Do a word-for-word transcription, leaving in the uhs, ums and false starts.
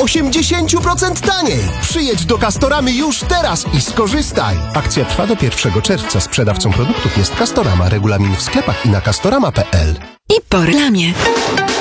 osiemdziesiąt procent taniej. Przyjedź do Castoramy już teraz i skorzystaj. Akcja trwa do pierwszego czerwca. Sprzedawcą produktów jest Castorama. Regulamin w sklepach i na castorama kropka p l. I po reklamie.